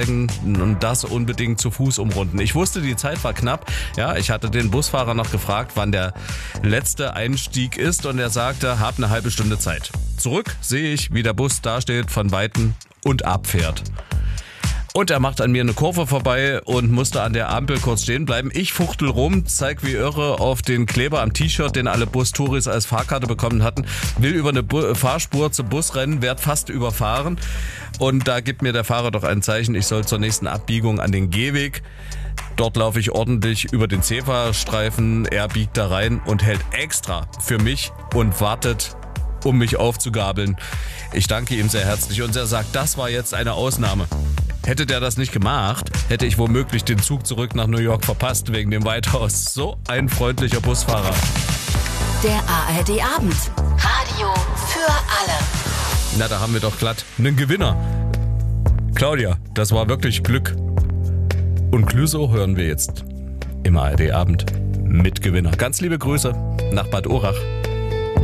aussteigen und das unbedingt zu Fuß umrunden. Ich wusste, die Zeit war knapp. Ja, ich hatte den Busfahrer noch gefragt, wann der letzte Einstieg ist und er sagte, hab eine halbe Stunde Zeit. Zurück sehe ich, wie der Bus dasteht, von Weitem und abfährt. Und er macht an mir eine Kurve vorbei und musste an der Ampel kurz stehen bleiben. Ich fuchtel rum, zeig wie irre auf den Kleber am T-Shirt, den alle Bus-Touris als Fahrkarte bekommen hatten, will über eine Fahrspur zum Bus rennen, werd fast überfahren. Und da gibt mir der Fahrer doch ein Zeichen, ich soll zur nächsten Abbiegung an den Gehweg. Dort laufe ich ordentlich über den Zebrastreifen, er biegt da rein und hält extra für mich und wartet, um mich aufzugabeln. Ich danke ihm sehr herzlich und er sagt, das war jetzt eine Ausnahme. Hätte der das nicht gemacht, hätte ich womöglich den Zug zurück nach New York verpasst wegen dem White House. So ein freundlicher Busfahrer. Der ARD Abend. Radio für alle. Na, da haben wir doch glatt einen Gewinner. Claudia, das war wirklich Glück. Und Clüso hören wir jetzt im ARD Abend mit Gewinner. Ganz liebe Grüße nach Bad Urach.